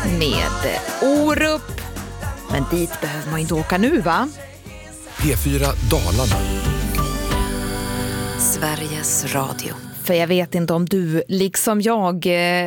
med Orup. Men dit behöver man inte åka nu, va? P4 Dalarna. Sveriges Radio. För jag vet inte om du, liksom jag,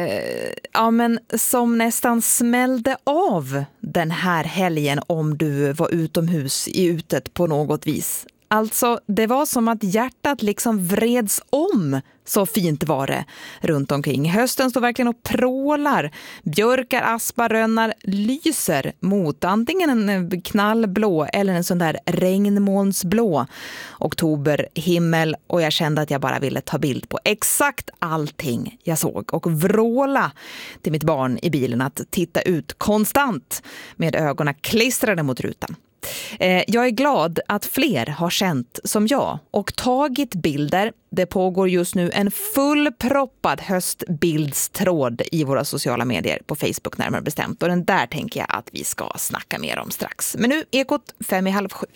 som nästan smällde av den här helgen om du var utomhus i utet på något vis. Alltså, det var som att hjärtat liksom vreds om. Så fint var det runt omkring. Hösten står verkligen och prålar. Björkar, aspar, rönnar lyser mot antingen en knallblå eller en sån där regnmolnsblå oktoberhimmel. Och jag kände att jag bara ville ta bild på exakt allting jag såg. Och vråla till mitt barn i bilen att titta ut konstant med ögonen klistrade mot rutan. Jag är glad att fler har känt som jag och tagit bilder. Det pågår just nu en fullproppad höstbildstråd i våra sociala medier på Facebook närmare bestämt. Och den där tänker jag att vi ska snacka mer om strax. Men nu Ekot 5:30.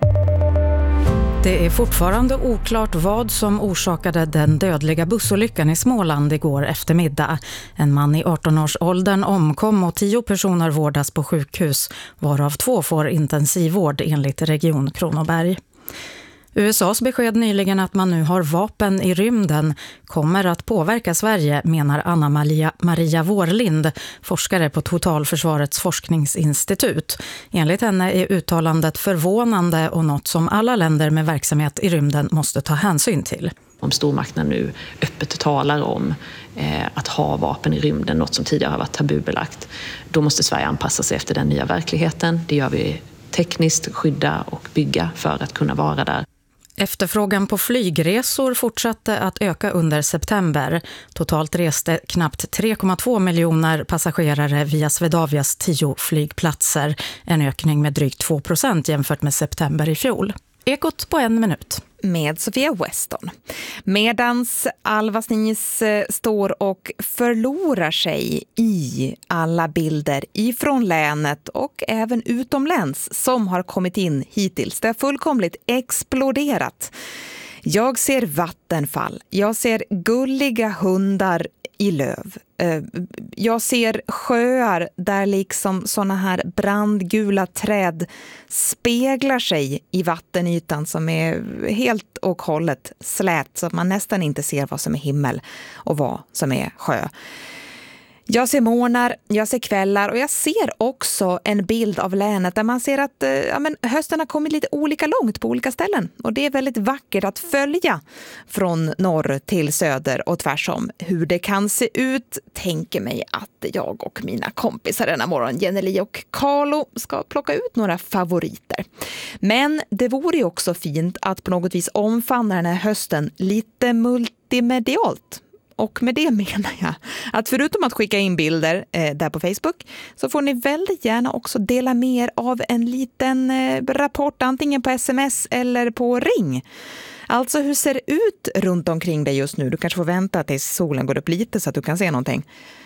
Det är fortfarande oklart vad som orsakade den dödliga bussolyckan i Småland igår eftermiddag. En man i 18-årsåldern omkom och 10 personer vårdas på sjukhus, varav 2 får intensivvård enligt Region Kronoberg. USAs besked nyligen att man nu har vapen i rymden kommer att påverka Sverige, menar Anna-Maria Vårlind, forskare på Totalförsvarets forskningsinstitut. Enligt henne är uttalandet förvånande och något som alla länder med verksamhet i rymden måste ta hänsyn till. Om stormakterna nu öppet talar om att ha vapen i rymden, något som tidigare har varit tabubelagt, då måste Sverige anpassa sig efter den nya verkligheten. Det gör vi tekniskt, skydda och bygga för att kunna vara där. Efterfrågan på flygresor fortsatte att öka under september. Totalt reste knappt 3,2 miljoner passagerare via Swedavias 10 flygplatser. En ökning med drygt 2% jämfört med september i fjol. Ekot på 1 minut. Med Sofia Weston. Medans Alva Snis står och förlorar sig i alla bilder ifrån länet och även utomläns som har kommit in hittills. Det har fullkomligt exploderat. Jag ser vattenfall, jag ser gulliga hundar i löv. Jag ser sjöar där liksom såna här brandgula träd speglar sig i vattenytan som är helt och hållet slät så att man nästan inte ser vad som är himmel och vad som är sjö. Jag ser morgnar, jag ser kvällar och jag ser också en bild av länet där man ser att hösten har kommit lite olika långt på olika ställen. Och det är väldigt vackert att följa från norr till söder och tvärsom. Hur det kan se ut tänker mig att jag och mina kompisar denna morgon, Jenny och Carlo, ska plocka ut några favoriter. Men det vore ju också fint att på något vis omfamna den här hösten lite multimedialt. Och med det menar jag att förutom att skicka in bilder där på Facebook så får ni väldigt gärna också dela mer av en liten rapport antingen på sms eller på ring. Alltså hur ser det ut runt omkring dig just nu? Du kanske får vänta tills solen går upp lite så att du kan se någonting.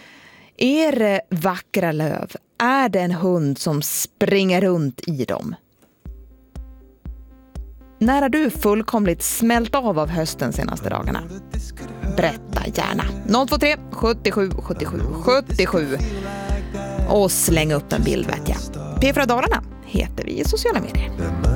Är det vackra löv? Är det en hund som springer runt i dem? När har du fullkomligt smält av hösten senaste dagarna? Berätta gärna. 023 77 77 77 och släng upp en bild vet jag. P4 Dalarna heter vi i sociala medier.